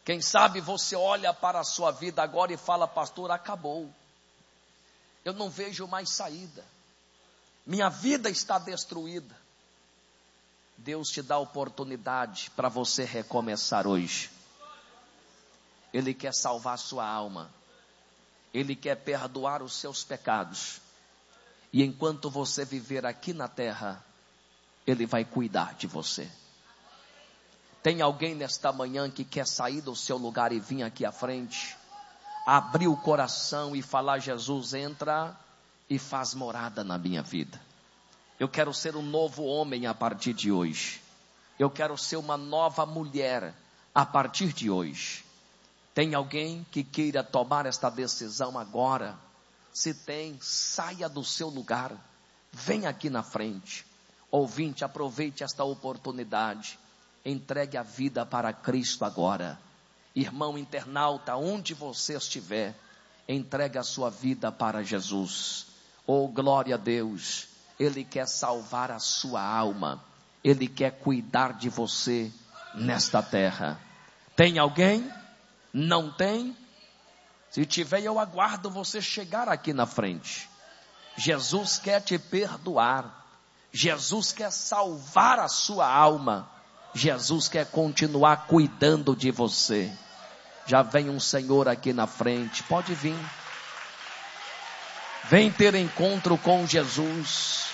Quem sabe você olha para a sua vida agora e fala: pastor, acabou. Eu não vejo mais saída. Minha vida está destruída. Deus te dá oportunidade para você recomeçar hoje. Ele quer salvar sua alma. Ele quer perdoar os seus pecados. E enquanto você viver aqui na terra, Ele vai cuidar de você. Tem alguém nesta manhã que quer sair do seu lugar e vir aqui à frente, abrir o coração e falar: Jesus, entra e faz morada na minha vida. Eu quero ser um novo homem a partir de hoje. Eu quero ser uma nova mulher a partir de hoje. Tem alguém que queira tomar esta decisão agora? Se tem, saia do seu lugar. Vem aqui na frente. Ouvinte, aproveite esta oportunidade. Entregue a vida para Cristo agora. Irmão internauta, onde você estiver, entregue a sua vida para Jesus. Oh, glória a Deus. Ele quer salvar a sua alma. Ele quer cuidar de você nesta terra. Tem alguém? Não tem? Se tiver, eu aguardo você chegar aqui na frente. Jesus quer te perdoar. Jesus quer salvar a sua alma. Jesus quer continuar cuidando de você. Já vem um Senhor aqui na frente. Pode vir. Vem ter encontro com Jesus.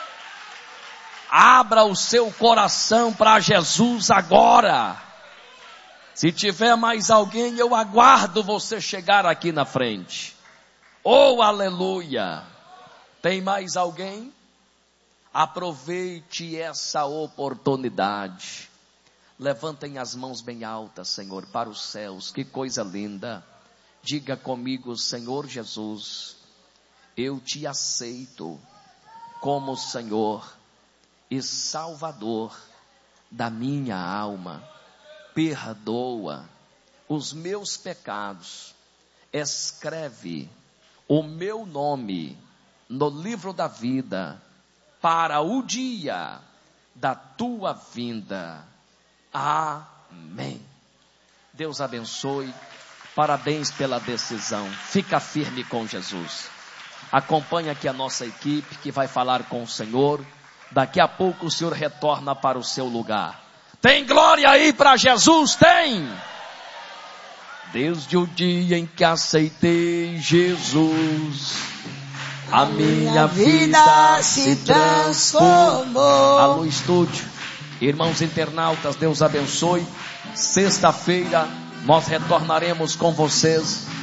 Abra o seu coração para Jesus agora. Se tiver mais alguém, eu aguardo você chegar aqui na frente. Oh, aleluia! Tem mais alguém? Aproveite essa oportunidade. Levantem as mãos bem altas, Senhor, para os céus. Que coisa linda. Diga comigo: Senhor Jesus, eu te aceito como Senhor e Salvador da minha alma. Perdoa os meus pecados. Escreve o meu nome no livro da vida para o dia da tua vinda. Amém. Deus abençoe. Parabéns pela decisão. Fica firme com Jesus. Acompanhe aqui a nossa equipe que vai falar com o Senhor. Daqui a pouco o Senhor retorna para o seu lugar. Tem glória aí para Jesus? Tem! Desde o dia em que aceitei Jesus, a minha vida se transformou. Alô, estúdio. Irmãos internautas, Deus abençoe. Sexta-feira nós retornaremos com vocês